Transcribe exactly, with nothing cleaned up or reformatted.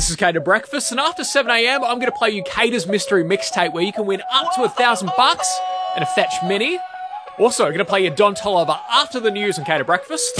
This is Cater Breakfast, and after seven a m, I'm going to play you Cater's Mystery Mixtape, where you can win up to a thousand bucks and a Fetch Mini. Also, I'm going to play you Don Toliver after the news on Cater Breakfast.